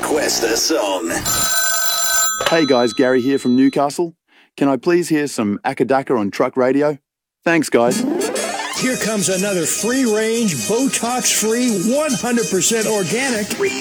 Request a song. Hey guys, Gary here from Newcastle. Can I please hear some Akadaka on truck radio? Thanks, guys. Here comes another free-range, Botox-free, 100% organic